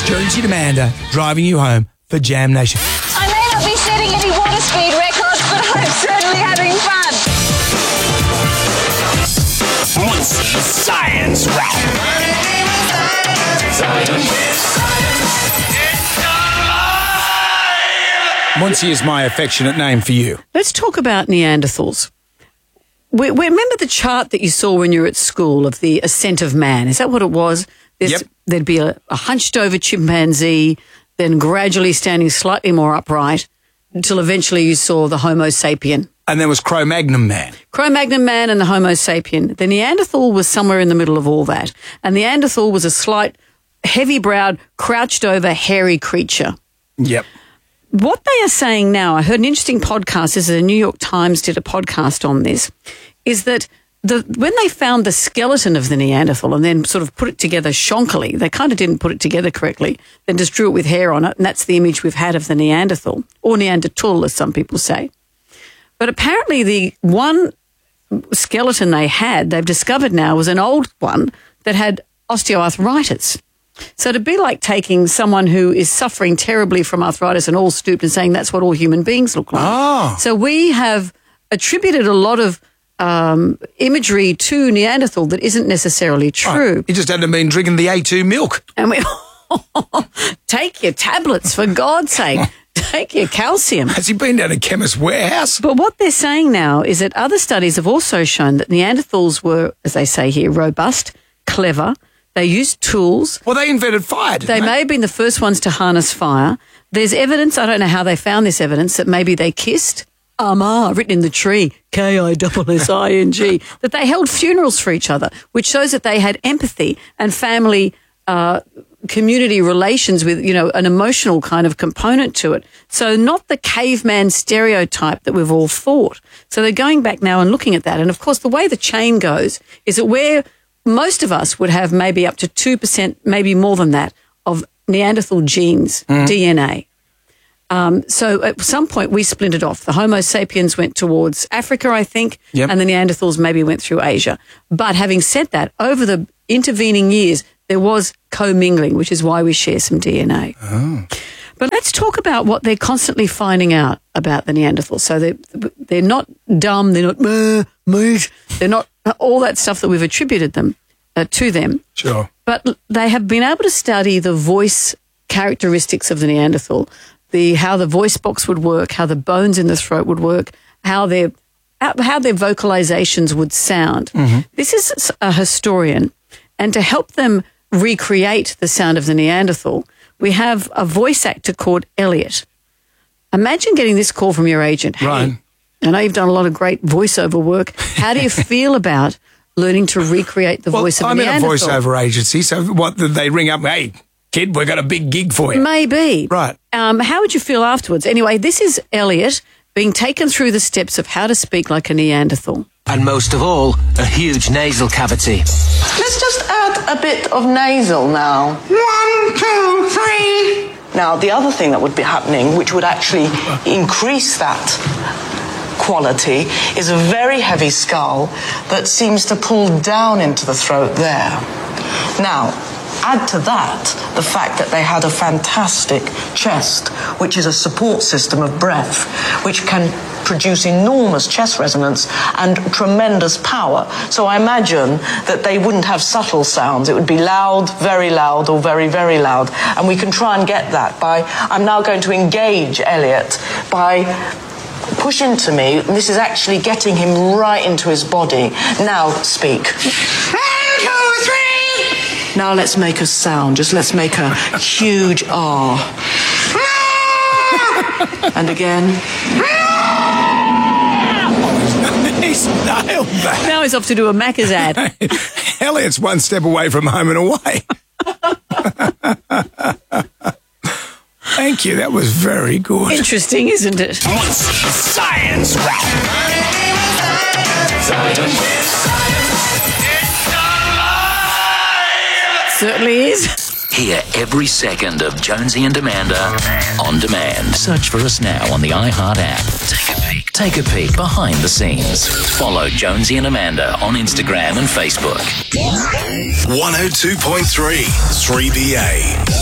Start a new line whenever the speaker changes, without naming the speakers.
Jonesy and Amanda driving you home for Jam Nation.
I may not be setting any water speed records, but I'm certainly having fun.
Science Rap.
Muncie is my affectionate name for you.
Let's talk about Neanderthals. We remember the chart that you saw when you were at school of the ascent of man. Is that what it was?
Yep.
There'd be a hunched-over chimpanzee, then gradually standing slightly more upright until eventually you saw the Homo sapien.
And there was Cro-Magnon man.
Cro-Magnon man and the Homo sapien. The Neanderthal was somewhere in the middle of all that. And Neanderthal was a slight, heavy-browed, crouched-over, hairy creature.
Yep.
What they are saying now, I heard an interesting podcast, the New York Times did a podcast on this, is that when they found the skeleton of the Neanderthal and then sort of put it together shonkily, they kind of didn't put it together correctly, then just drew it with hair on it, and that's the image we've had of the Neanderthal, or Neanderthal, as some people say. But apparently the one skeleton they had, they've discovered now, was an old one that had osteoarthritis. So to be like taking someone who is suffering terribly from arthritis and all stooped and saying that's what all human beings look like.
Oh.
So we have attributed a lot of imagery to Neanderthal that isn't necessarily true.
Right. He just hadn't been drinking the A2 milk.
And we take your tablets, for God's sake. Take your calcium.
Has he been down to Chemist Warehouse?
But what they're saying now is that other studies have also shown that Neanderthals were, as they say here, robust, clever. They used tools.
Well, they invented fire, didn't they?
They may have been the first ones to harness fire. There's evidence, I don't know how they found this evidence, that maybe they kissed. Written in the tree, K-I-S-S-I-N-G, that they held funerals for each other, which shows that they had empathy and family community relations with, an emotional kind of component to it. So not the caveman stereotype that we've all thought. So they're going back now and looking at that. And, of course, the way the chain goes is that where most of us would have maybe up to 2%, maybe more than that, of Neanderthal genes, DNA. So at some point we splintered off. The Homo sapiens went towards Africa, I think, and the Neanderthals maybe went through Asia. But having said that, over the intervening years, there was commingling, which is why we share some DNA.
Oh.
But let's talk about what they're constantly finding out about the Neanderthals. So they're not dumb, they're not meat, they're not all that stuff that we've attributed them to them.
Sure.
But they have been able to study the voice characteristics of the Neanderthal, how the voice box would work, how the bones in the throat would work, how their vocalizations would sound. Mm-hmm. This is a historian, and to help them recreate the sound of the Neanderthal, we have a voice actor called Elliot. Imagine getting this call from your agent. Hey,
Ryan,
I know you've done a lot of great voiceover work. How do you feel about learning to recreate the voice of a Neanderthal?
I'm in a voiceover agency, so what did they ring up? Hey, kid, we've got a big gig for you.
Maybe.
Right.
How would you feel afterwards? Anyway, this is Elliot being taken through the steps of how to speak like a Neanderthal.
And most of all, a huge nasal cavity.
Let's just add a bit of nasal now. 1, 2, 3. Now, the other thing that would be happening, which would actually increase that quality, is a very heavy skull that seems to pull down into the throat there. Now, add to that the fact that they had a fantastic chest, which is a support system of breath, which can produce enormous chest resonance and tremendous power. So I imagine that they wouldn't have subtle sounds. It would be loud, or very, very loud. And we can try and get that by, I'm now going to engage Elliot by push into me, and this is actually getting him right into his body. Now speak. 1, 2, 3. Now let's make a sound. Just let's make a huge R. And again.
He's nailed that.
Now he's off to do a Macca's ad.
Elliot's one step away from home and away. Thank you. That was very good.
Interesting, isn't it?
Science Rap.
Certainly is.
Hear every second of Jonesy and Amanda on demand. Search for us now on the iHeart app. Take a peek behind the scenes. Follow Jonesy and Amanda on Instagram and Facebook.
102.3 3BA.